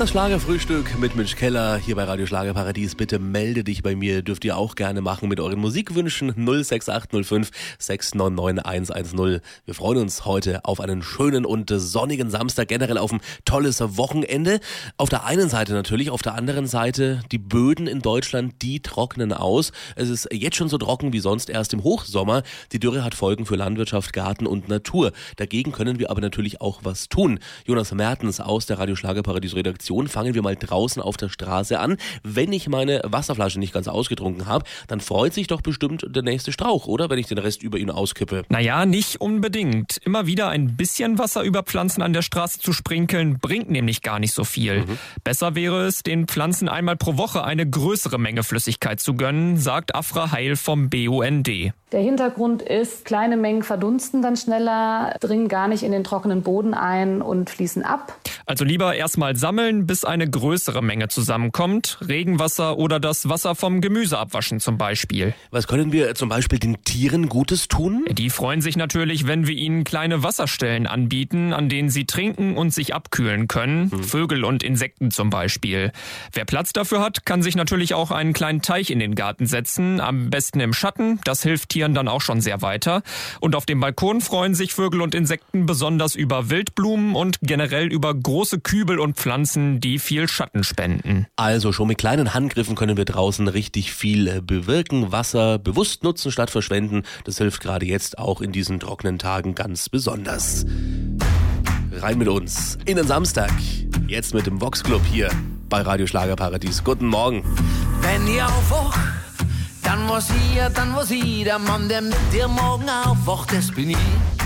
Das Schlagerfrühstück mit Mitch Keller hier bei Radio Schlagerparadies. Bitte melde dich bei mir, dürft ihr auch gerne machen mit euren Musikwünschen 06805 699 110. Wir freuen uns heute auf einen schönen und sonnigen Samstag, generell auf ein tolles Wochenende. Auf der einen Seite natürlich, auf der anderen Seite die Böden in Deutschland, die trocknen aus. Es ist jetzt schon so trocken wie sonst erst im Hochsommer. Die Dürre hat Folgen für Landwirtschaft, Garten und Natur. Dagegen können wir aber natürlich auch was tun. Jonas Mertens aus der Radio Schlagerparadies Redaktion. Fangen wir mal draußen auf der Straße an. Wenn ich meine Wasserflasche nicht ganz ausgetrunken habe, dann freut sich doch bestimmt der nächste Strauch, oder? Wenn ich den Rest über ihn auskippe. Naja, nicht unbedingt. Immer wieder ein bisschen Wasser über Pflanzen an der Straße zu sprinkeln, bringt nämlich gar nicht so viel. Besser wäre es, den Pflanzen einmal pro Woche eine größere Menge Flüssigkeit zu gönnen, sagt Afra Heil vom BUND. Der Hintergrund ist, kleine Mengen verdunsten dann schneller, dringen gar nicht in den trockenen Boden ein und fließen ab. Also lieber erstmal sammeln, bis eine größere Menge zusammenkommt. Regenwasser oder das Wasser vom Gemüse abwaschen zum Beispiel. Was können wir zum Beispiel den Tieren Gutes tun? Die freuen sich natürlich, wenn wir ihnen kleine Wasserstellen anbieten, an denen sie trinken und sich abkühlen können. Vögel und Insekten zum Beispiel. Wer Platz dafür hat, kann sich natürlich auch einen kleinen Teich in den Garten setzen. Am besten im Schatten, das hilft Tieren dann auch schon sehr weiter. Und auf dem Balkon freuen sich Vögel und Insekten besonders über Wildblumen und generell über große Kübel und Pflanzen, die viel Schatten spenden. Also schon mit kleinen Handgriffen können wir draußen richtig viel bewirken. Wasser bewusst nutzen statt verschwenden. Das hilft gerade jetzt auch in diesen trockenen Tagen ganz besonders. Rein mit uns in den Samstag. Jetzt mit dem Vox Club hier bei Radio Schlagerparadies. Guten Morgen. Wenn ihr aufwacht, dann was ich, der Mann, der mit dir morgen aufwacht, das bin ich.